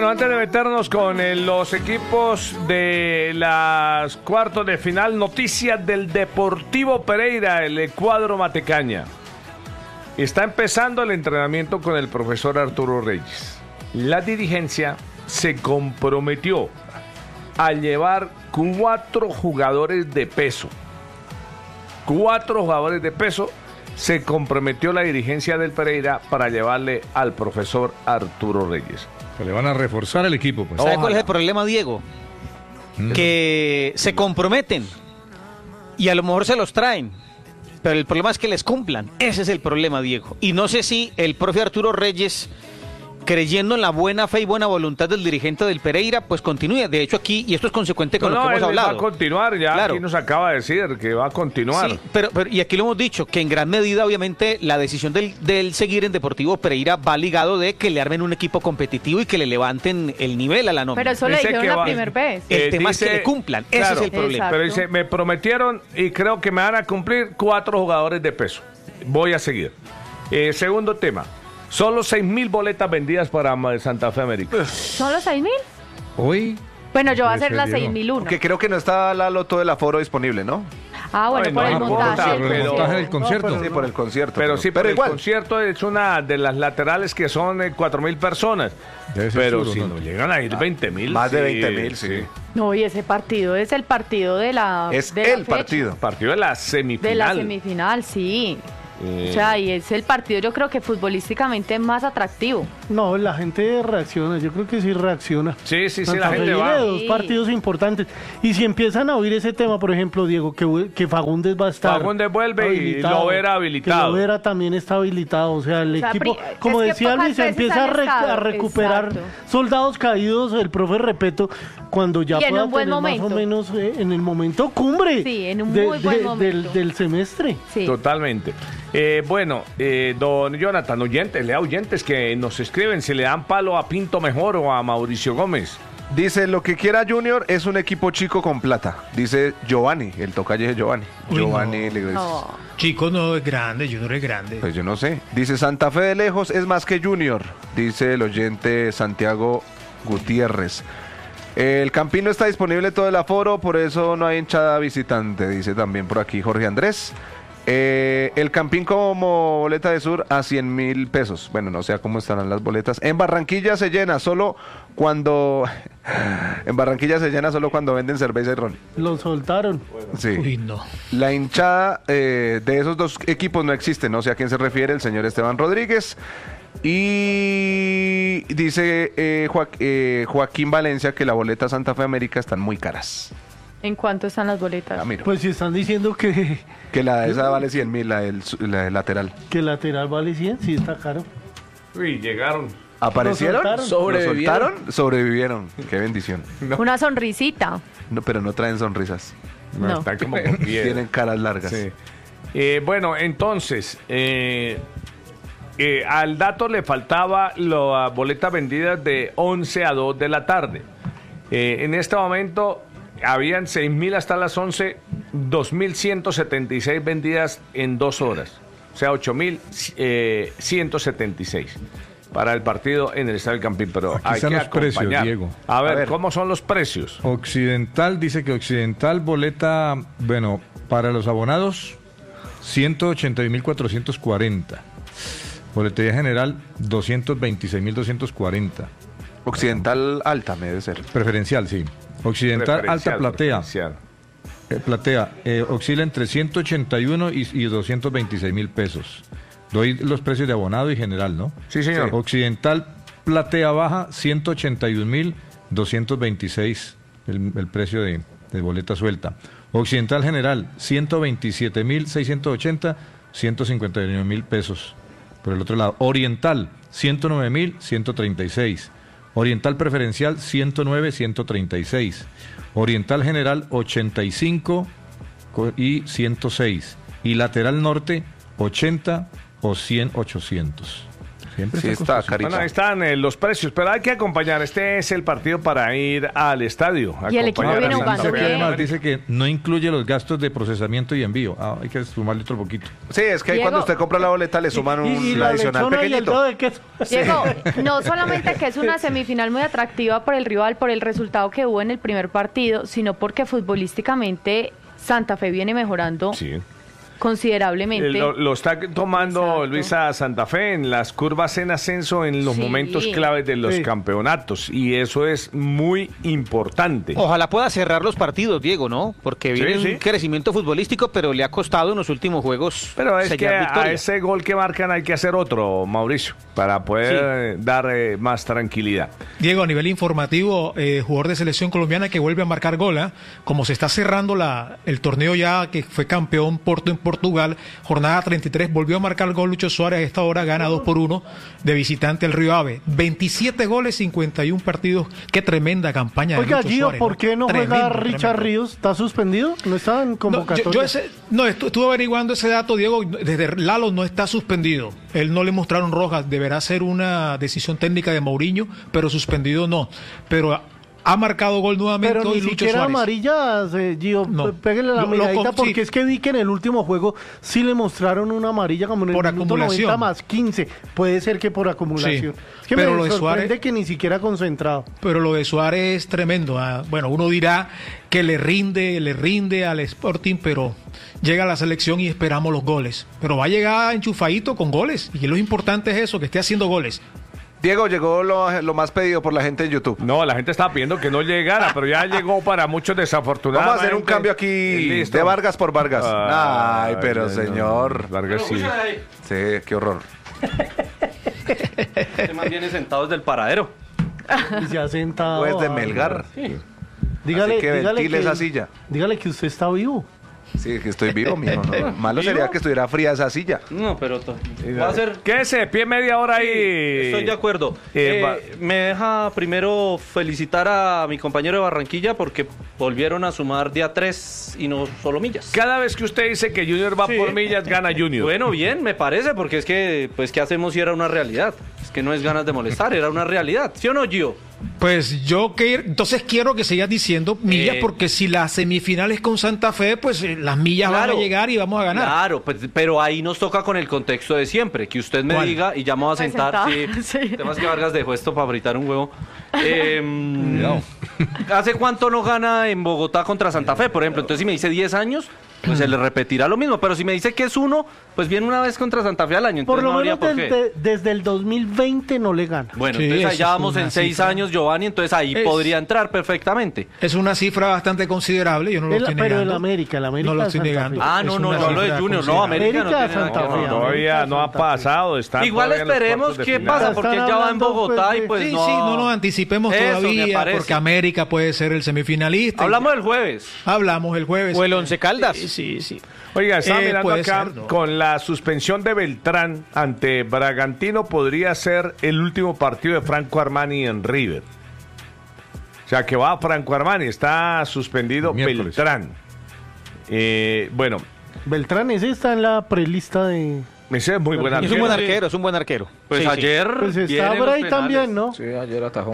Antes de meternos con los equipos de las cuartos de final, noticias del Deportivo Pereira, el cuadro Matecaña. Está empezando el entrenamiento con el profesor Arturo Reyes. La dirigencia se comprometió a llevar 4 jugadores de peso. 4 jugadores de peso se comprometió la dirigencia del Pereira para llevarle al profesor Arturo Reyes. Se le van a reforzar el equipo. Pues. ¿Sabe cuál es el problema, Diego? Que se comprometen y a lo mejor se los traen, pero el problema es que les cumplan. Ese es el problema, Diego. Y no sé si el profe Arturo Reyes, creyendo en la buena fe y buena voluntad del dirigente del Pereira, pues continúe. De hecho, aquí, y esto es consecuente con lo que hemos hablado. Va a continuar, ya claro. Aquí nos acaba de decir que va a continuar. Sí, pero y aquí lo hemos dicho, que en gran medida, obviamente, la decisión del seguir en Deportivo Pereira va ligado de que le armen un equipo competitivo y que le levanten el nivel a la nómina. Pero eso le dijeron la primera vez. El tema es que le cumplan, claro, ese es el problema. Exacto. Pero dice, me prometieron y creo que me van a cumplir 4 jugadores de peso. Voy a seguir. Segundo tema. Solo 6,000 boletas vendidas para Santa Fe América. ¿Son los 6,000? Hoy. Bueno, yo voy a hacer la 6,001. Que creo que no está todo el aforo disponible, ¿no? Ah, bueno, Ay, por el no montaje. Por el montaje del concierto. Sí, por el concierto. Pero sí, pero igual. el concierto es una de las laterales que son 4,000 personas. Debe ser Pero duro, si ¿no? no llegan a ir 20,000. Más de 20,000, sí. No, y ese partido es el partido de la Es de la el fecha. partido. Partido de la semifinal. De la semifinal, sí. O sea, y es el partido, yo creo que futbolísticamente más atractivo. No, la gente reacciona, yo creo que sí reacciona. Sí, Santa la Fe gente viene va. de 2 partidos importantes. Y si empiezan a oír ese tema, por ejemplo, Diego, que Fagundes va a estar Fagundes vuelve habilitado, y Lovera habilitado. Que Lovera también está habilitado. O sea, el equipo, como es que decía pocas Luis, se veces empieza han estado, a recuperar exacto. soldados caídos, el profe Repeto, cuando ya Y en pueda un buen tener momento. más o menos en el momento cumbre Sí, en un muy buen momento. del semestre. Sí. Totalmente. Bueno, don Jonathan, oyentes que nos escriben si le dan palo a Pinto mejor o a Mauricio Gómez. Dice, lo que quiera Junior es un equipo chico con plata. Dice Giovanni, el tocayo de Giovanni. Uy, Giovanni no. Legres. No. Chico no es grande, Junior es grande. Pues yo no sé. Dice, Santa Fe de lejos es más que Junior. Dice el oyente Santiago Gutiérrez. El Campín no está disponible todo el aforo, por eso no hay hinchada visitante. Dice también por aquí Jorge Andrés. El Campín como boleta de sur a 100,000 pesos. Bueno, no sé cómo estarán las boletas. En Barranquilla se llena solo cuando venden cerveza y ron. Lo soltaron. Sí. Uy, no. La hinchada de esos 2 equipos no existe, no sé a quién se refiere el señor Esteban Rodríguez. Y dice Joaquín Valencia que la boleta Santa Fe América están muy caras. ¿En cuánto están las boletas? Ah, mira. Pues si están diciendo que Que esa vale 100,000, la del lateral. el lateral vale 100, sí está caro. Uy, llegaron. ¿Aparecieron? ¿Lo soltaron? ¿Lo soltaron? Sobrevivieron. Qué bendición. Una sonrisita. No, pero no traen sonrisas. No. Están como con piedra. Tienen caras largas. Sí. Bueno, entonces, al dato le faltaba las boletas vendidas de 11 a 2 de la tarde. En este momento habían 6,000 hasta las 11, 2,176 vendidas en 2 horas. O sea, 8,176 para el partido en el Estadio del Campín. Pero Aquí hay están que los precios, acompañar. Diego. A ver, A ver. ¿cómo son los precios? Occidental dice que Occidental boleta, bueno, para los abonados 181.440. Boletería general 226.240. Occidental alta, me debe ser. Preferencial, sí. Occidental alta platea. Preferencial. Platea oscila entre 181 y 226,000 pesos. Doy los precios de abonado y general, ¿no? Sí, señor. Occidental platea baja 181.226 el precio de boleta suelta. Occidental general 127.680, 159,000 pesos. Por el otro lado, Oriental 109.136. Oriental preferencial 109.136. Oriental general 85 y 106. Y lateral norte 80 o 100, 800. Siempre Sí, está carito. Bueno, ahí están los precios, pero hay que acompañar. Este es el partido para ir al estadio. Y el equipo acompañar viene a jugando Santa Fe. bien. Además dice que no incluye los gastos de procesamiento y envío. Hay que sumarle otro poquito. Sí, es que ahí Diego. cuando usted compra la boleta le suman Y un la adicional lechona y el pequeñito. dedo de queso. Diego, no solamente que es una semifinal muy atractiva por el rival, por el resultado que hubo en el primer partido, sino porque futbolísticamente Santa Fe viene mejorando Sí. considerablemente. Lo está tomando Exacto. Luisa Santa Fe en las curvas en ascenso en los Sí. momentos claves de los Sí. campeonatos y eso es muy importante. Ojalá pueda cerrar los partidos, Diego, ¿no? Porque viene Sí, sí. un crecimiento futbolístico, pero le ha costado en los últimos juegos Pero es que sellar a victoria. ese gol que marcan hay que hacer otro, Mauricio, para poder dar más tranquilidad. Diego, a nivel informativo, jugador de selección colombiana que vuelve a marcar gol, ¿eh? Como se está cerrando el torneo ya que fue campeón Porto en Portugal, jornada 33, volvió a marcar gol Lucho Suárez, a esta hora gana 2-1 de visitante el Río Ave. 27 goles, 51 partidos, qué tremenda campaña de Oiga, Lucho Gio, Suárez. ¿por qué no juega Tremendo, Richard tremendo. Ríos? ¿Está suspendido? ¿No está en convocatoria? Estuve averiguando ese dato, Diego. Desde Lalo no está suspendido. Él no le mostraron rojas. Deberá ser una decisión técnica de Mourinho, pero suspendido no. Pero ha marcado gol nuevamente Pero hoy ni Lucho siquiera Suárez. amarillas, Gio. No. Péguenle la Lo- miradita sí. porque es que vi que en el último juego sí le mostraron una amarilla como en el Por minuto acumulación. 90 más 15. Puede ser que por acumulación. Sí. Es que Pero me lo de sorprende Suárez- que ni siquiera concentrado. Pero lo de Suárez es tremendo. Bueno, uno dirá que le rinde al Sporting, pero llega a la selección y esperamos los goles. Pero va a llegar enchufadito con goles. Y lo importante es eso, que esté haciendo goles. Diego, llegó lo más pedido por la gente en YouTube. No, la gente estaba pidiendo que no llegara, pero ya llegó para muchos desafortunados. Vamos a hacer un cambio aquí de Vargas por Vargas. Ay, pero no, señor. Vargas sí. Sí, qué horror. Este man viene sentado desde el paradero. Y se ha sentado. Pues de ah, Melgar. Dígale, Así que dígale ventile esa silla. Dígale que usted está vivo. Sí, que estoy vivo, mijo. No. Malo sería que estuviera fría esa silla. No, pero va a ser... Quédese de pie media hora ahí. Estoy de acuerdo. Me deja primero felicitar a mi compañero de Barranquilla porque volvieron a sumar día 3 y no solo millas. Cada vez que usted dice que Junior va por millas, gana Junior. Bueno, bien, me parece, porque es que, pues, ¿qué hacemos si era una realidad? Es que no es ganas de molestar, era una realidad. ¿Sí o no, Gio? Pues entonces quiero que sigas diciendo millas, porque si la semifinal es con Santa Fe, pues las millas van a llegar y vamos a ganar. Claro, pues, pero ahí nos toca con el contexto de siempre, que usted me ¿Cuál? diga y ya me voy a sentar. Sí. Temas que Vargas dejó esto para fritar un huevo. Cuidado. ¿Hace cuánto no gana en Bogotá contra Santa Fe, por ejemplo? Entonces, si me dice 10 años, pues se le repetirá lo mismo. Pero si me dice que es 1, pues viene una vez contra Santa Fe al año. Por Entonces lo no habría menos por qué. desde el 2020 no le gana. Bueno, Sí, entonces eso allá es vamos una en 6 cifra. años, Giovanni, entonces ahí podría entrar perfectamente. Es una cifra bastante considerable, yo no lo estoy Pero negando. el América No lo estoy Santa negando. Fe. Ah, Es no, una no hablo de cifra Junior, no, considerable. América no tiene América, nada que Santa ver. Fe. Todavía no ha Santa Fe. pasado. Está Igual todavía en los esperemos cuartos de qué final. pasa, porque Están ya va en hablando, Bogotá pues, y pues Sí, no... sí, no nos anticipemos Eso me todavía, parece. porque América puede ser el semifinalista. Hablamos del jueves. Hablamos el jueves. O el Once Caldas. Sí. Oiga, estaba mirando puede acá, ser, ¿no? con la suspensión de Beltrán ante Bragantino podría ser el último partido de Franco Armani en River. O sea, que va Franco Armani, está suspendido Miércoles. Beltrán. Bueno, Beltrán ese está en la prelista de... ese es muy buen Es un arquero. buen arquero, es un buen arquero. Pues Sí, sí. ayer... Pues está vienen los Bray penales. también, ¿no? Sí, ayer atajó.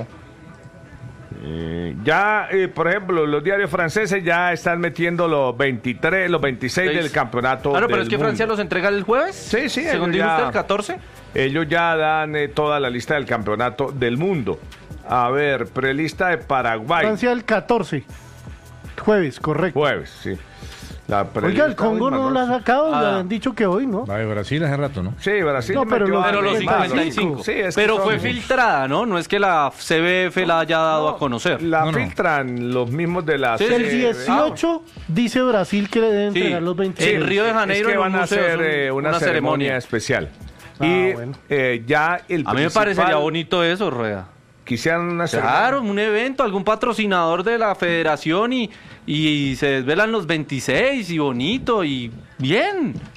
Por ejemplo, los diarios franceses ya están metiendo los 23, los 26 del campeonato. Claro, pero del es que mundo. Francia los entrega el jueves. Sí, sí, Según ellos dijo ya- usted, el 14. Ellos ya dan toda la lista del campeonato del mundo. A ver, prelista de Paraguay. Francia el 14. Jueves, correcto. Jueves, sí. La Oiga, prelista el Congo hoy, no la ha Manuel. sacado, Ah. le han dicho que hoy, ¿no? Va de Brasil hace rato, ¿no? Sí, Brasil. No, pero metió los- a Pero los 55. 55. Sí, es que Pero son- fue filtrada, ¿no? No es que la CBF la haya dado a conocer. La No, no. filtran los mismos de la... Sí, El sí. 18 dice Brasil que le deben Sí. entregar los En 26. Río de Janeiro es que en un van a museo, hacer es una ceremonia especial. Ah, y bueno. ya el A mí me principal- parecería bonito eso, Rueda. Quisieran una ceremonia. Claro, un evento, algún patrocinador de la federación y se desvelan los 26 y bonito y bien.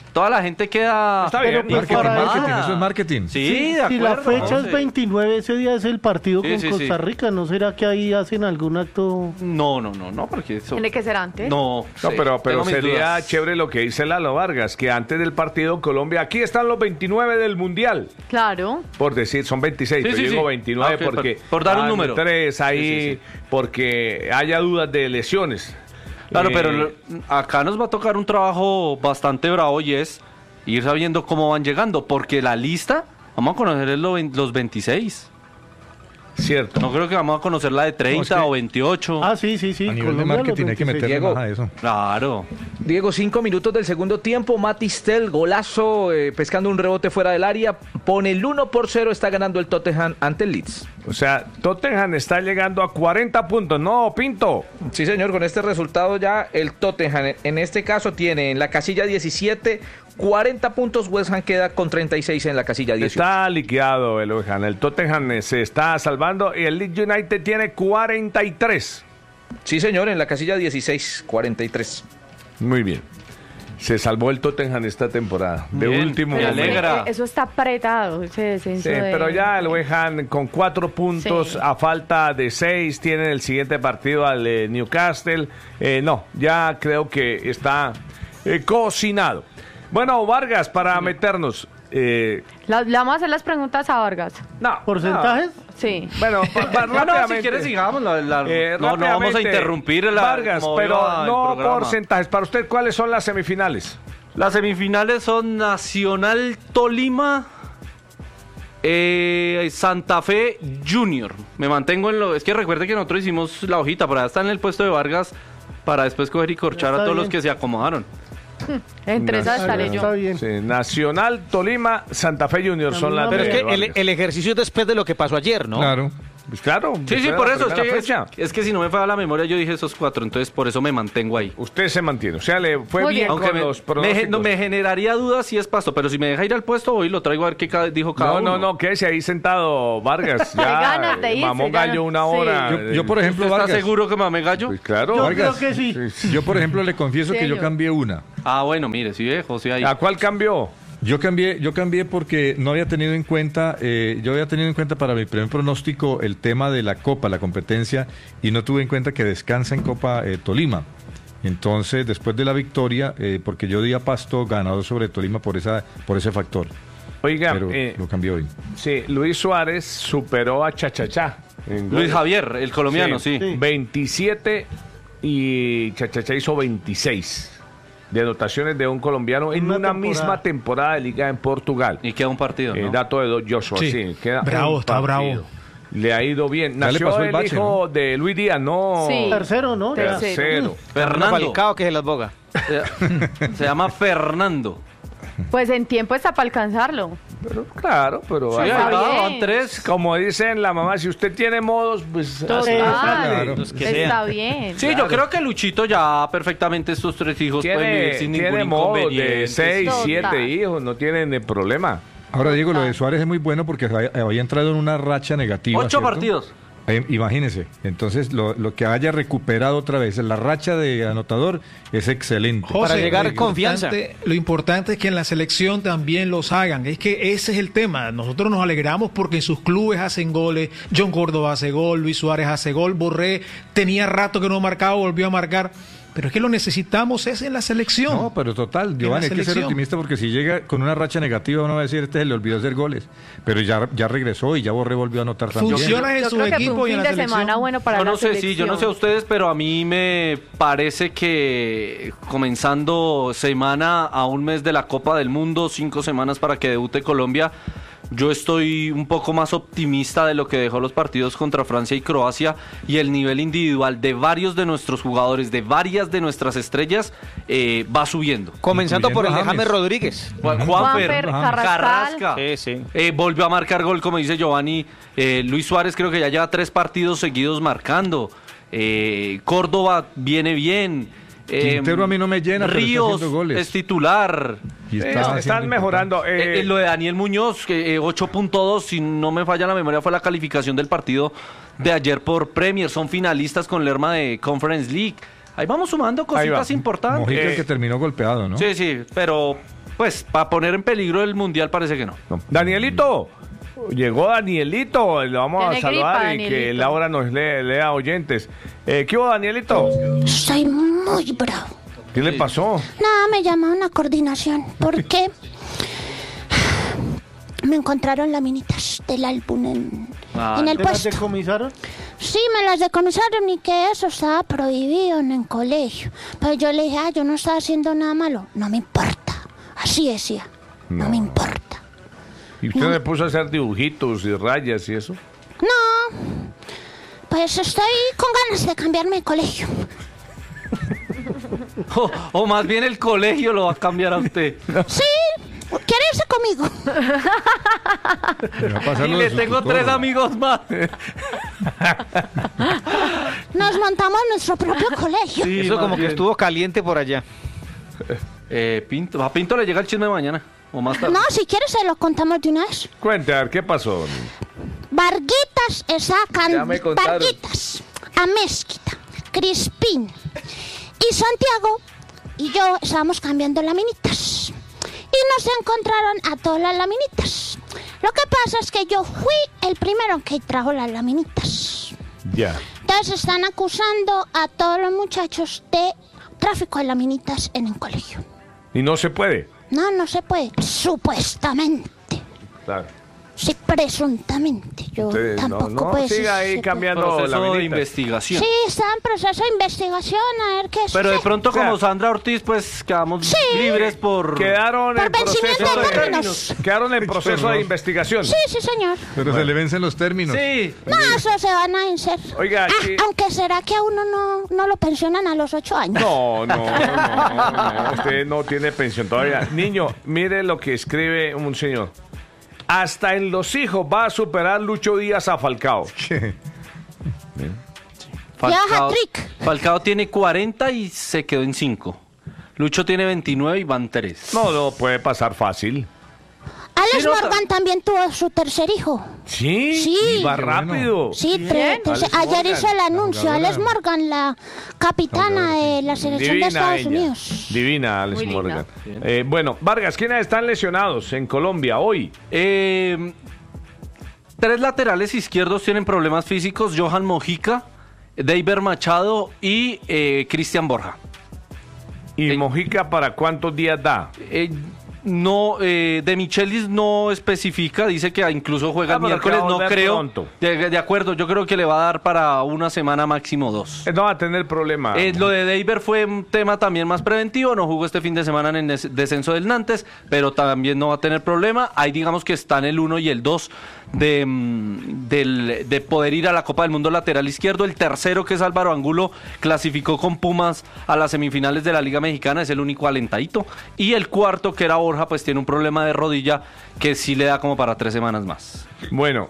toda la gente queda Está bien, Marketing, eso es marketing. Sí, de Si la acuerdo. fecha es 29, ese día es el partido Sí, con sí, Costa sí. Rica, ¿no será que ahí hacen algún acto? No, porque eso... Tiene que ser antes. No, No, sé, pero tengo mis sería dudas. chévere lo que dice Lalo Vargas, que antes del partido Colombia, aquí están los 29 del Mundial, Claro. por decir, son 26, Sí, pero sí, yo digo sí. 29 Ah, ok, porque por dar un van número. 3 ahí, Sí, sí, porque haya dudas de lesiones. Claro, Eh, pero acá nos va a tocar un trabajo bastante bravo y es ir sabiendo cómo van llegando, porque la lista, vamos a conocer los 26. Cierto. No creo que vamos a conocer la de 30 No, es que- o 28. Ah, sí. A nivel de Colombia, marketing los hay que 26. meterle Diego. más a eso. Claro. Diego, 5 minutos del segundo tiempo, Matistel, golazo, pescando un rebote fuera del área, pone el 1-0, está ganando el Tottenham ante el Leeds. O sea, Tottenham está llegando a 40 puntos, ¿no, Pinto? Sí, señor, con este resultado ya el Tottenham en este caso tiene en la casilla 17 40 puntos, West Ham queda con 36 en la casilla 18. Está liquidado el West Ham. El Tottenham se está salvando y el Leeds United tiene 43. Sí, señor, en la casilla 16, 43. Muy bien. Se salvó el Tottenham esta temporada. De Bien, último me momento. alegra. Eso está apretado, ese descenso. Sí, de- pero ya el West Ham con 4 puntos Sí. a falta de 6 tiene el siguiente partido al Newcastle. No, ya creo que está cocinado. Bueno, Vargas, para meternos. Le vamos a hacer las preguntas a Vargas. No, ¿Porcentajes? Sí. Bueno, rápidamente. Si quieres sigamos. No vamos a Rápidamente, interrumpir la Vargas, como pero iba el no programa. porcentajes. Para usted, ¿cuáles son las semifinales? Las semifinales son Nacional Tolima, Santa Fe Junior. Me mantengo en lo... Es que recuerde que nosotros hicimos la hojita, para estar en el puesto de Vargas, para después coger y corchar a Está todos los bien. que se acomodaron. Entre esas estaré yo. Está bien. Sí, Nacional, Tolima, Santa Fe Junior son las Pero de es que Vargas. el ejercicio es después de lo que pasó ayer, ¿no? Claro. Pues claro. Sí, después de por la eso. primera fecha. Es que si no me falla la memoria, yo dije esos 4, entonces por eso me mantengo ahí. Usted se mantiene. O sea, le fue Muy bien bien. con Aunque los pronósticos. me generaría dudas si es pasto, pero si me deja ir al puesto, hoy lo traigo a ver qué dijo cada uno. No, quédese ahí sentado, Vargas. Ya, ganas de irse, mamó ya gallo no- una sí. hora. Yo, por ejemplo, ¿Usted está Vargas, seguro que mame gallo? Pues claro. Yo Vargas. creo que sí. yo, por ejemplo, le confieso que yo ¿Serio? cambié una. Ah, bueno, mire, sí, José ahí. ¿A cuál cambió? Yo cambié porque no había tenido en cuenta, yo había tenido en cuenta para mi primer pronóstico el tema de la Copa, la competencia, y no tuve en cuenta que descansa en Copa Tolima. Entonces, después de la victoria, porque yo di a Pasto ganador sobre Tolima por ese factor. Oiga, Pero lo cambié hoy. sí, Luis Suárez superó a Chachachá. en Luis goles. Javier, el colombiano, sí. 27 y Chachachá hizo 26 de anotaciones de un colombiano en Una una temporada. misma temporada de liga en Portugal. Y queda un partido, ¿no? Dato de Joshua, sí. Sí. queda Bravo, un está partido. bravo. Le ha ido bien. Ya le Nació pasó el el bache, hijo de Luis Díaz, no. Sí. Tercero, ¿no? Ya. Tercero. Fernando. Falcao que se las boga. Se llama Fernando. Pues en tiempo está para alcanzarlo. Pero, claro, pero Sí, ahí está va, bien. van 3. como dicen la mamá, si usted tiene modos, pues Total. claro. Los que Está sean. bien. Sí, yo creo que Luchito ya perfectamente estos 3 hijos pueden vivir sin ningún tiene modos inconveniente. de 6, Total. 7 hijos, no tienen problema. Ahora, Diego, lo de Suárez es muy bueno porque había entrado en una racha negativa. 8 ¿cierto? partidos. Imagínese, entonces lo que haya recuperado otra vez la racha de anotador es excelente. Para llegar lo confianza. Lo importante es que en la selección también los hagan. Es que ese es el tema. Nosotros nos alegramos porque en sus clubes hacen goles. John Córdoba hace gol, Luis Suárez hace gol, Borré tenía rato que no marcaba, volvió a marcar. Pero es que lo necesitamos es en la selección. No, pero total, En Giovanni, la hay que ser selección. optimista porque si llega con una racha negativa uno va a decir, se le olvidó hacer goles. Pero ya regresó y ya Borré volvió a anotar también. Funciona en Yo su creo que fue equipo un y en fin la de selección. semana bueno para Yo no la sé, selección. sí, yo no sé a ustedes, pero a mí me parece que comenzando semana a un mes de la Copa del Mundo, 5 semanas para que debute Colombia, yo estoy un poco más optimista de lo que dejó los partidos contra Francia y Croacia, y el nivel individual de varios de nuestros jugadores, de varias de nuestras estrellas, va subiendo. Comenzando por el de Incluyendo a James James. Rodríguez. Juanfer, Carrasca. Sí, sí. Volvió a marcar gol, como dice Giovanni. Luis Suárez creo que ya lleva 3 partidos seguidos marcando. Córdoba viene bien. Quintero a mí no me llena, pero está Ríos haciendo goles. es titular. Y está haciendo Están mejorando. Lo de Daniel Muñoz, que 8.2, si no me falla la memoria, fue la calificación del partido de ayer por Premier. Son finalistas con Lerma de Conference League. Ahí vamos sumando Ahí va. cositas importantes. Mojica el que terminó golpeado, ¿no? Sí, sí, pero pues para poner en peligro el Mundial parece que no. Danielito, llegó Danielito, le vamos a Tiene saludar gripa, y que Danielito. Laura nos lea oyentes. ¿Qué hubo, Danielito? Soy muy bravo. ¿Qué le pasó? Nada, me llamaron a coordinación porque me encontraron laminitas del álbum en el ¿Te las puesto. decomisaron? Sí, me las decomisaron y que eso estaba prohibido en el colegio. Pero yo le dije, yo no estaba haciendo nada malo. No me importa. Así decía. No me importa. ¿Y usted le puso a hacer dibujitos y rayas y eso? No, pues estoy con ganas de cambiarme de colegio. O más bien el colegio lo va a cambiar a usted. Sí, ¿quiere irse conmigo? Le va a pasar Y lo de le su tengo tutor. 3 amigos más. Nos montamos nuestro propio colegio. Sí, Eso más como que bien. estuvo caliente por allá. Pinto, a Pinto le llega el chisme mañana o más tarde. No, si quieres se lo contamos de una vez. Cuente, a ver, ¿qué pasó? Varguitas sacan Ya me contaron. Varguitas, Amezquita, Crispín y Santiago y yo estábamos cambiando laminitas y nos encontraron a todas las laminitas. Lo que pasa es que yo fui el primero que trajo las laminitas. Ya. Entonces están acusando a todos los muchachos de tráfico de laminitas en el colegio. Y no se puede. No se puede, supuestamente. Claro. Sí, presuntamente. Yo Ustedes tampoco no puedo decir siga ahí si- cambiando Proceso de laminitas. investigación. Sí, está en proceso de investigación, a ver qué Pero de sucede. pronto O sea, como Sandra Ortiz, pues quedamos Sí. libres por... Quedaron Por en proceso vencimiento de de términos. quedaron en proceso de investigación. Sí, señor. Pero se le vencen los términos. Sí. No, eso se van a vencer. Oiga, aquí- Aunque será que a uno no lo pensionan a los 8 años. No, usted no tiene pensión todavía. Niño, mire lo que escribe un señor. Hasta en los hijos va a superar Lucho Díaz a Falcao. hat-trick. Falcao tiene 40 y se quedó en 5. Lucho tiene 29 y van 3. No puede pasar fácil. Alex Sí, no, Morgan también tuvo su tercer hijo. Sí, Sí. y va Qué rápido. Sí, Alex ayer Morgan, hizo el anuncio. jugadora. Alex Morgan, la capitana de la selección de Estados ella. Unidos. Divina, Alex Muy linda. Morgan. Bueno, Vargas, ¿quiénes están lesionados en Colombia hoy? 3 laterales izquierdos tienen problemas físicos. Johan Mojica, Deiber Machado y Cristian Borja. ¿Y Mojica para cuántos días da? De Michelis no especifica, dice que incluso juega el pero miércoles, que va a no volver creo. pronto. De acuerdo, yo creo que le va a dar para una semana, máximo 2. No va a tener problema. Lo de Deiber fue un tema también más preventivo, no jugó este fin de semana en el descenso del Nantes, pero también no va a tener problema. Ahí digamos que están el 1 y el 2 de poder ir a la Copa del Mundo lateral izquierdo. El tercero, que es Álvaro Angulo, clasificó con Pumas a las semifinales de la Liga Mexicana, es el único alentadito. Y el cuarto, que era Borja, pues tiene un problema de rodilla que sí le da como para 3 semanas más. Bueno,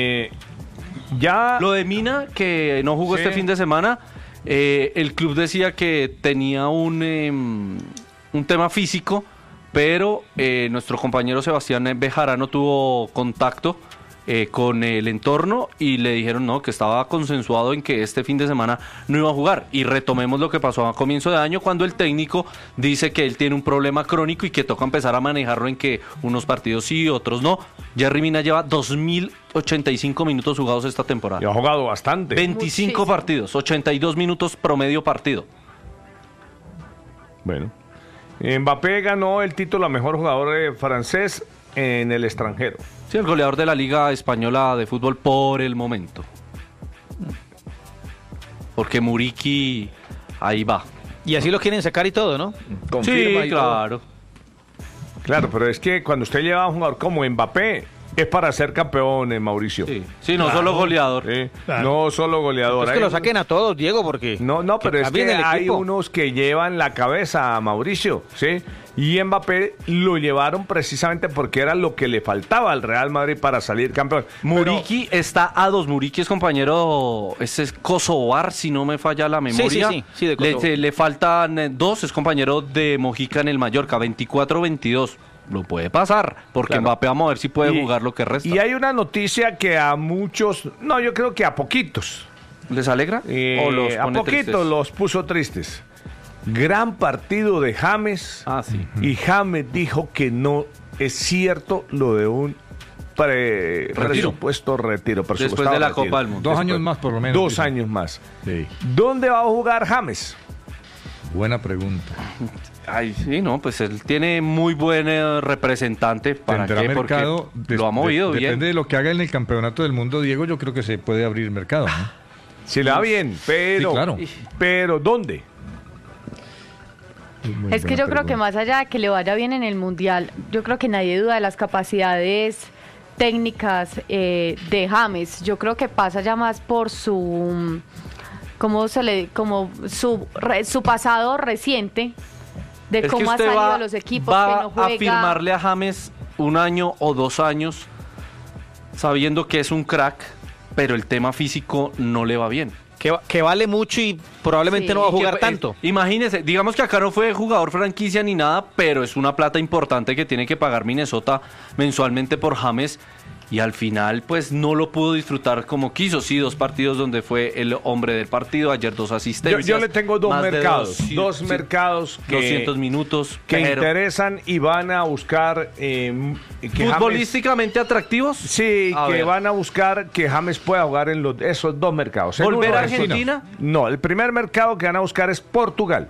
ya... Lo de Mina, que no jugó Sí. este fin de semana, el club decía que tenía un tema físico, pero nuestro compañero Sebastián Bejarano tuvo contacto con el entorno y le dijeron no, que estaba consensuado en que este fin de semana no iba a jugar. Y retomemos lo que pasó a comienzo de año, cuando el técnico dice que él tiene un problema crónico y que toca empezar a manejarlo, en que unos partidos sí, otros no. Jerry Mina lleva 2085 minutos jugados esta temporada. Y ha jugado bastante. 25 Muchísimo. partidos, 82 minutos promedio partido. Bueno. Mbappé ganó el título a mejor jugador francés en el extranjero. Sí, el goleador de la Liga Española de Fútbol por el momento. Porque Muriqui ahí va. Y así lo quieren sacar y todo, ¿no? Confirma Sí, y todo. claro. Claro, pero es que cuando usted lleva a un jugador como Mbappé, es para ser campeón, Mauricio. Sí, no solo goleador. Sí, Claro. No solo goleador. Es que Hay- lo saquen a todos, Diego, porque... No, pero que es cambien que el hay equipo. unos que llevan la cabeza a Mauricio, ¿sí? Y Mbappé lo llevaron precisamente porque era lo que le faltaba al Real Madrid para salir campeón. Muriqui está a 2. Muriqui es compañero, ese es Kosovar, si no me falla la memoria. sí, de Kosovo. Le faltan 2, es compañero de Mojica en el Mallorca, 24-22. Lo puede pasar, porque Claro. Mbappé vamos a ver si puede Y- jugar lo que resta. Y hay una noticia que a muchos, no, yo creo que a poquitos, ¿Les alegra? ¿O los a pone poquitos tristes? los puso tristes. Gran partido de James. Y James dijo que no es cierto lo de un presupuesto retiro. Después de la Copa del Mundo. 2 años más, por lo menos. 2 años más. Sí. ¿Dónde va a jugar James? Buena pregunta. Ay, sí, no, pues él tiene muy buen representante. ¿Para ¿Tendrá qué? mercado? Porque lo ha movido bien. Depende de lo que haga en el Campeonato del Mundo, Diego, yo creo que se puede abrir mercado, ¿no? Se le va bien, pero, sí, claro. Pero ¿dónde? Es que yo creo que más allá de que le vaya bien en el Mundial, yo creo que nadie duda de las capacidades técnicas de James. Yo creo que pasa ya más por su su pasado reciente de cómo ha salido a los equipos que no juega. A firmarle a James 1 año o 2 años sabiendo que es un crack, pero el tema físico no le va bien. Que vale mucho y probablemente no va a jugar tanto. Imagínese, digamos que acá no fue jugador franquicia ni nada, pero es una plata importante que tiene que pagar Minnesota mensualmente por James. Y al final, pues, no lo pudo disfrutar como quiso. Sí, 2 partidos donde fue el hombre del partido. Ayer 2 asistencias. Yo le tengo 2 mercados. Dos mercados que 200 minutos. Que interesan y van a buscar... ¿Futbolísticamente atractivos? Sí, van a buscar que James pueda jugar en esos 2 mercados. ¿Volver a Argentina? No, el primer mercado que van a buscar es Portugal.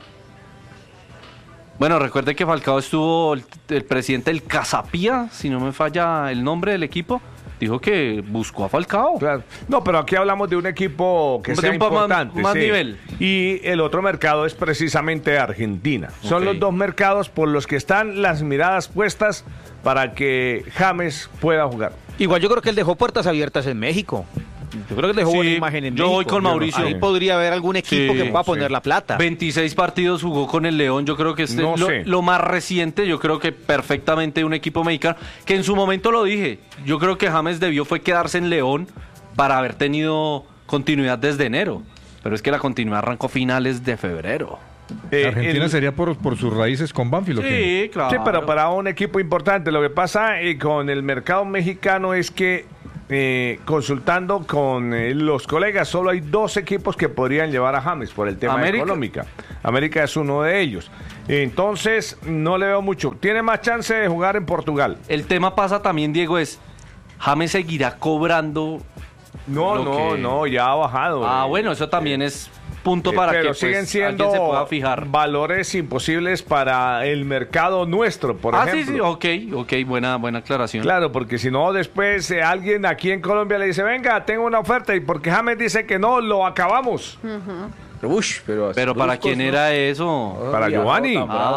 Bueno, recuerde que Falcao estuvo, el presidente del Casapía, si no me falla el nombre del equipo, dijo que buscó a Falcao. Claro. No, pero aquí hablamos de un equipo que sea importante. Más nivel. Y el otro mercado es precisamente Argentina. Son los 2 mercados por los que están las miradas puestas para que James pueda jugar. Igual yo creo que él dejó puertas abiertas en México. Yo creo que dejó buena imagen en México. Yo voy con Mauricio. Ahí podría haber algún equipo que pueda poner la plata. 26 partidos jugó con el León. Yo creo que lo más reciente. Yo creo que perfectamente un equipo mexicano. Que en su momento lo dije. Yo creo que James debió fue quedarse en León para haber tenido continuidad desde enero. Pero es que la continuidad arrancó finales de febrero. Argentina sería por sus raíces con Banfield. Sí, claro. Sí, pero para un equipo importante. Lo que pasa con el mercado mexicano es que consultando con los colegas, solo hay 2 equipos que podrían llevar a James por el tema económico. América es uno de ellos. Entonces, no le veo mucho. Tiene más chance de jugar en Portugal. El tema pasa también, Diego, es James seguirá cobrando. No, ya ha bajado. Bueno, eso también es punto para pero que siguen siendo alguien se pueda fijar. Valores imposibles para el mercado nuestro, por ejemplo. Sí, ok, buena aclaración. Claro, porque si no, después alguien aquí en Colombia le dice, venga, tengo una oferta, y porque James dice que no, lo acabamos. Pero ¿para quién era eso? Para Giovanni.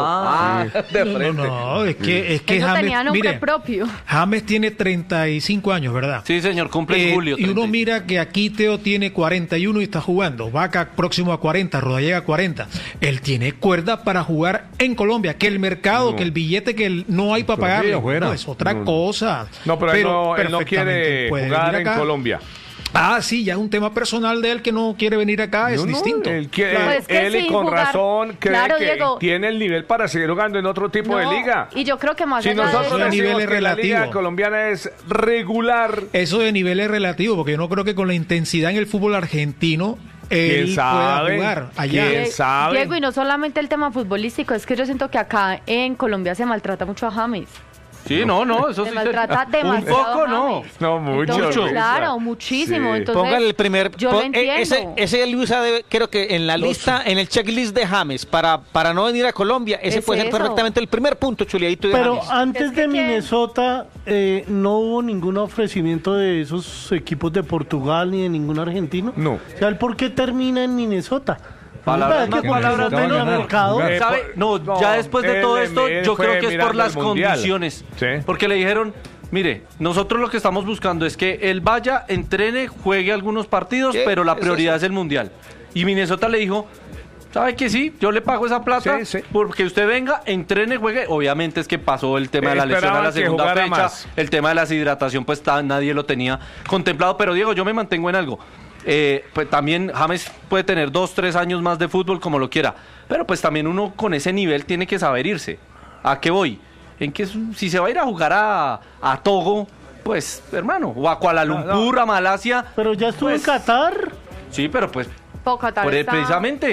De frente. No, es que James tenía nombre mire, propio. James tiene 35 años, ¿verdad? Sí, señor, cumple en julio. Y uno mira que aquí Teo tiene 41 y está jugando. Vaca próximo a 40, Rodallega a 40. Él tiene cuerda para jugar en Colombia. Que el mercado, que el billete que no hay para pagarle. No, es otra cosa. No, pero él no quiere jugar en Colombia. Sí, ya es un tema personal de él que no quiere venir acá, es distinto. Él y con razón cree que Diego, tiene el nivel para seguir jugando en otro tipo de liga. Y yo creo que más allá nosotros de nivel que la liga colombiana es regular. Eso de nivel es relativo, porque yo no creo que con la intensidad en el fútbol argentino él pueda jugar allá. ¿Quién sabe? Diego, y no solamente el tema futbolístico, es que yo siento que acá en Colombia se maltrata mucho a James. Sí, eso sí. Se maltrata demasiado. Un poco, no. No, mucho. Entonces, claro, muchísimo. Sí. Entonces, póngale el primer. Yo lo entiendo. Ese Luisa debe, creo que en la lista, en el checklist de James, para no venir a Colombia, ese puede ser perfectamente el primer punto, chuleadito de Pero James. antes de Minnesota, no hubo ningún ofrecimiento de esos equipos de Portugal ni de ningún argentino. No. O sea, ¿por qué termina en Minnesota? Palabras mercado. Ya después de todo esto, yo creo que es por las condiciones. Sí. Porque le dijeron, mire, nosotros lo que estamos buscando es que él vaya, entrene, juegue algunos partidos, pero la prioridad es el Mundial. Y Minnesota le dijo, ¿sabe que sí? Yo le pago esa plata porque usted venga, entrene, juegue. Obviamente es que pasó el tema de la lesión a la segunda fecha. El tema de la deshidratación, pues nadie lo tenía contemplado. Pero Diego, yo me mantengo en algo. Pues también James puede tener 2-3 años más de fútbol como lo quiera, pero pues también uno con ese nivel tiene que saber irse. ¿A qué voy? En que si se va a ir a jugar a Togo, pues hermano, o a Kuala Lumpur, a Malasia. Pero ya estuvo en Qatar. Sí, pero pues Qatar precisamente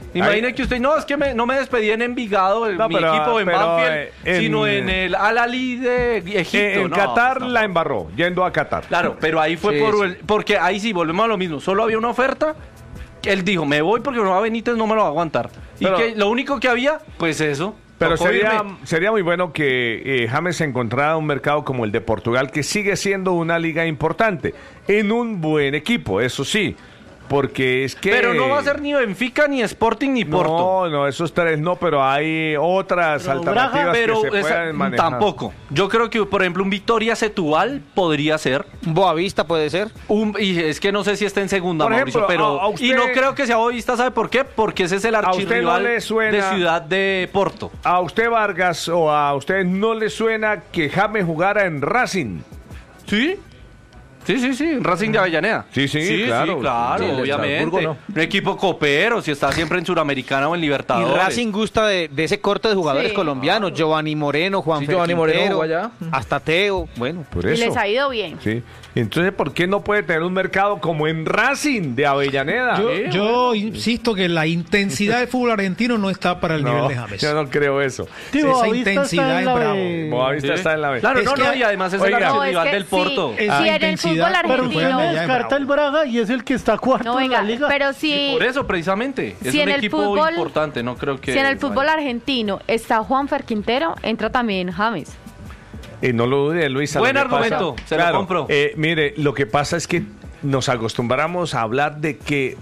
Imagine que usted, no, es que no me despedí en Envigado, mi equipo en Banfield, sino en el Al-Ahly de Egipto. En Qatar la embarró, yendo a Qatar. Claro, pero ahí fue porque ahí sí, volvemos a lo mismo, solo había una oferta, él dijo, me voy porque no, Benítez no me lo va a aguantar. Pero, y que lo único que había, pues eso. Pero sería muy bueno que James encontrara un mercado como el de Portugal, que sigue siendo una liga importante, en un buen equipo, eso sí. Porque es que... Pero no va a ser ni Benfica, ni Sporting, ni Porto. No, esos tres no, pero hay otras alternativas que se pueden manejar. Tampoco. Yo creo que, por ejemplo, un Vitória Setúbal podría ser. Un Boavista puede ser. Y es que no sé si está en segunda, por Mauricio, ejemplo, pero... Y no creo que sea Boavista, ¿sabe por qué? Porque ese es el archirrival de Ciudad de Porto. ¿A usted, Vargas, o a usted no le suena que James jugara en Racing? ¿Sí? Sí, Racing de Avellaneda. Sí, claro, obviamente. ¿no? Un equipo copero, si está siempre en Suramericana o en Libertadores. Y Racing gusta de ese corte de jugadores colombianos, Giovanni Moreno, Juan Giovanni Moreno allá. Hasta Teo, bueno. Por eso. Y les ha ido bien. Sí. Entonces, ¿por qué no puede tener un mercado como en Racing de Avellaneda? Yo insisto que la intensidad del fútbol argentino no está para el nivel de James. Yo no creo eso. Esa intensidad es bravo. Boavista está en la B. Claro, y además es el archirrival del Porto. Sí, en el fútbol pero argentino. usted me descarta el Braga y es el que está cuarto en la liga. Pero si... Por eso, precisamente. Es un equipo importante, no creo que... Si en el fútbol argentino está Juanfer Quintero, entra también James. No lo dude, Luis. Buen argumento, se lo compro. Mire, lo que pasa es que nos acostumbramos a hablar de que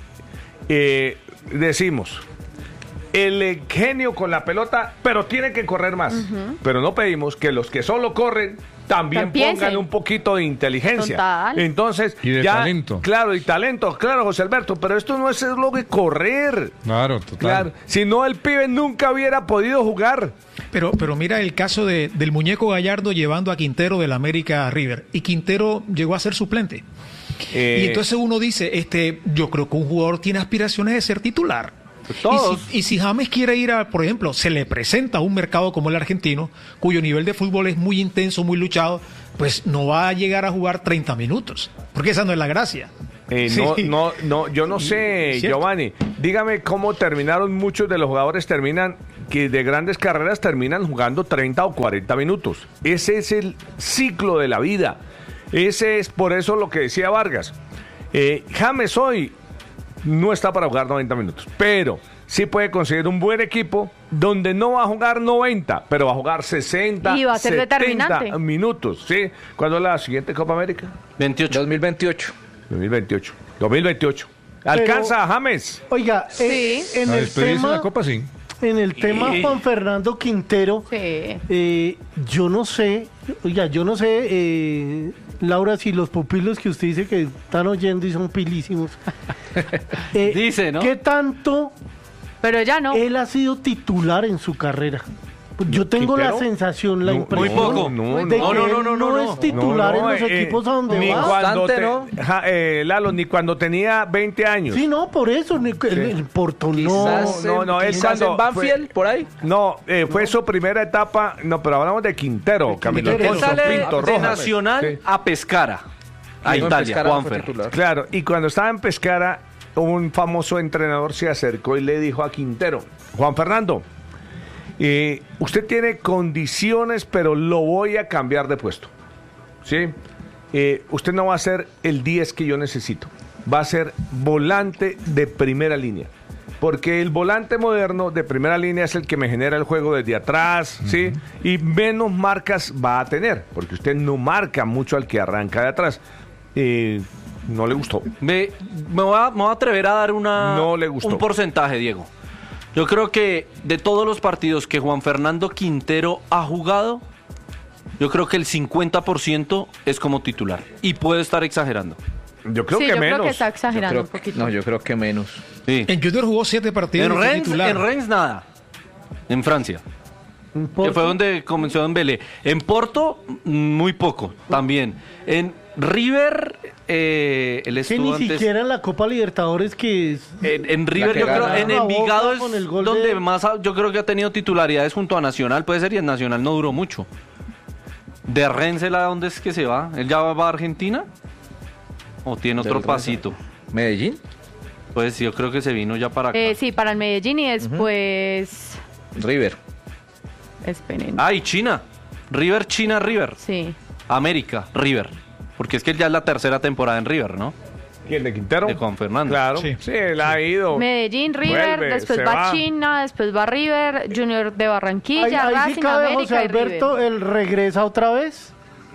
decimos el genio con la pelota, pero tiene que correr más. Pero no pedimos que los que solo corren también pongan un poquito de inteligencia. Total. Entonces, y de talento. Claro, claro, José Alberto, pero esto no es lo de correr. Claro, total. Claro, si no, el pibe nunca hubiera podido jugar. Pero mira el caso del muñeco Gallardo llevando a Quintero del América a River. Y Quintero llegó a ser suplente. Y entonces uno dice, yo creo que un jugador tiene aspiraciones de ser titular. Todos. Y si James quiere ir por ejemplo, se le presenta un mercado como el argentino, cuyo nivel de fútbol es muy intenso, muy luchado, pues no va a llegar a jugar 30 minutos, porque esa no es la gracia. Yo no sé, Giovanni, dígame cómo terminaron muchos de los jugadores que de grandes carreras terminan jugando 30 o 40 minutos. Ese es el ciclo de la vida. Ese es por eso lo que decía Vargas. James hoy no está para jugar 90 minutos, pero sí puede conseguir un buen equipo donde no va a jugar 90, pero va a jugar 60, y va a ser 70 determinante. Minutos. ¿Sí? ¿Cuándo es la siguiente Copa América? 2028. 2028. ¿Alcanza a James? Oiga, en el tema... la Copa, sí. En el tema Juan Fernando Quintero, yo no sé, Laura, si los pupilos que usted dice que están oyendo y son pilísimos, dice, ¿no? ¿Qué tanto pero ya no. él ha sido titular en su carrera? Yo tengo ¿Quintero? la sensación, la impresión muy poco. de que no es titular en los equipos a donde ni va. cuando Lalo, ni cuando tenía 20 años. Sí, no, por eso, el Porto no. Él cuando en Banfield, por ahí. No, fue su primera etapa, pero hablamos de Quintero, Camilo Él Alfonso, sale Pinto, de Rojas. Nacional a Pescara, a Italia, Juanfer. Claro, y cuando estaba en Pescara, un famoso entrenador se acercó y le dijo a Quintero, Juan Fernando, usted tiene condiciones, pero lo voy a cambiar de puesto. ¿Sí? Usted no va a ser el 10 que yo necesito. Va a ser volante de primera línea. Porque el volante moderno de primera línea es el que me genera el juego desde atrás, ¿sí? Y menos marcas va a tener, porque usted no marca mucho al que arranca de atrás. No le gustó. Me voy a atrever a dar No le gustó. un porcentaje, Diego. Yo creo que de todos los partidos que Juan Fernando Quintero ha jugado, yo creo que el 50% es como titular. Y puedo estar exagerando. Yo creo que yo menos. creo que está exagerando un poquito. No, yo creo que menos. Sí. En Junior jugó 7 partidos de titular. En Rennes nada. En Francia. Que fue donde comenzó en Belé. En Porto, muy poco también. En River, él Que estuvo ni antes... siquiera en la Copa Libertadores que es... En River, yo creo, en Envigado es donde más yo creo que ha tenido titularidades junto a Nacional, puede ser, y en Nacional no duró mucho. De Rennes, ¿a dónde es que se va? ¿Él ya va a Argentina? ¿O tiene otro pasito? ¿Medellín? Pues yo creo que se vino ya para acá. Sí, para el Medellín y después... River. Esperen. Y China. River, China, River. Sí. América, River. Porque es que ya es la tercera temporada en River, ¿no? ¿Quién, de Quintero? De Juan Fernando. Claro, Sí. sí, él ha ido. Medellín, River, Vuelve, después se va China, después va River, Junior de Barranquilla, Ahí sí Racing, cabe José América y Alberto, River. él regresa otra vez.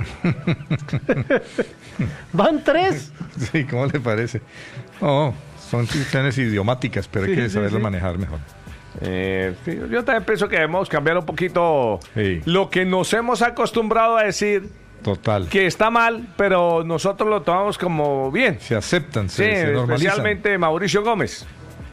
Van 3. Sí, ¿cómo le parece? No, son situaciones idiomáticas, pero hay que saberlo manejar mejor. Sí, yo también pienso que debemos cambiar un poquito Sí. lo que nos hemos acostumbrado a decir, Total. que está mal, pero nosotros lo tomamos como bien. Se aceptan, Sí, se normalizan. especialmente Mauricio Gómez.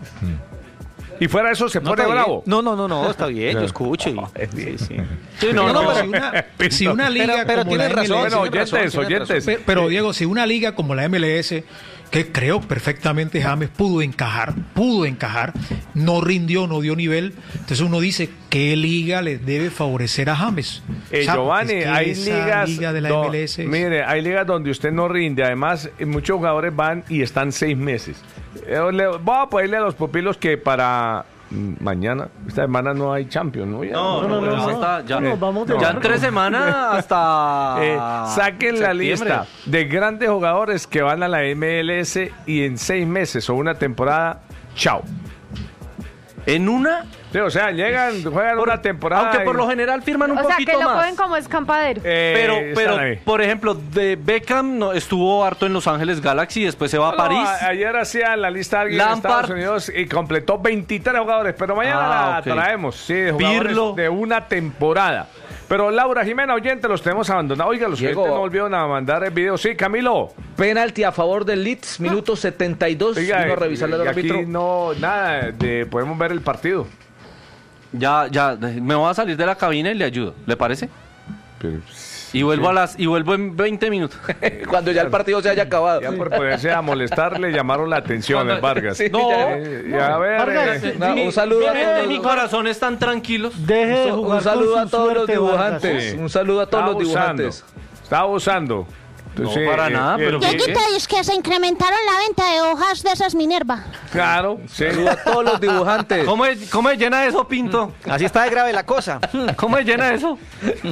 Y fuera de eso se No, pone está bien. bravo. No, está bien, yo escucho. Sí, sí. Sí, no, pero si una liga pero como la tienes razón, MLS, Bueno, tiene razón, oyentes. pero Diego, si una liga como la MLS, que creo perfectamente James pudo encajar, no rindió, no dio nivel, entonces uno dice, ¿qué liga le debe favorecer a James? O sea, Giovanni, es que hay esa ligas. liga de la MLS es- Mire, hay ligas donde usted no rinde. Además, muchos jugadores van y están 6 meses. Voy a pedirle a los pupilos que para mañana, esta semana no hay Champions, ¿no? Ya, No, ya Nos vamos de en largo. 3 semanas hasta saquen la septiembre. lista de grandes jugadores que van a la MLS y en 6 meses o una temporada, chao. En una, Sí, o sea, llegan, juegan una temporada. aunque por y- lo general firman un O sea, poquito que lo más. cogen como escampadero. Pero, están ahí. por ejemplo, de Beckham estuvo harto en Los Ángeles Galaxy, después se va a París. Ayer hacía la lista alguien Lampard. de Estados Unidos y completó 23 jugadores, pero mañana la ok. traemos, sí, de jugadores Pirlo. de una temporada. Pero Laura Jimena, oyente, los tenemos abandonados. Oiga, los Diego. oyentes no volvieron a mandar el video. Sí, Camilo. Penalti a favor del Leeds, minuto 72. Oiga, Vino a revisarle al y aquí árbitro. no, nada, podemos ver el partido. Ya, me voy a salir de la cabina y le ayudo, ¿le parece? Y vuelvo en 20 minutos. Cuando ya el partido se haya acabado. Ya por ponerse a molestar le llamaron la atención, el Vargas. Sí, No. ya. Y a ver, Vargas, Un saludo a Miren, todos. mi corazón están tranquilos. Deje de jugar Un saludo con a su todos los suerte, Vargas. dibujantes. Un saludo a todos los está abusando. dibujantes. Está abusando. No, para nada, pero ¿qué? Dieguito, es que se incrementaron la venta de hojas de esas Minerva. Claro, sí. Saludo a todos los dibujantes. ¿Cómo es llena eso, Pinto? Así está de grave la cosa. ¿Cómo es llena eso?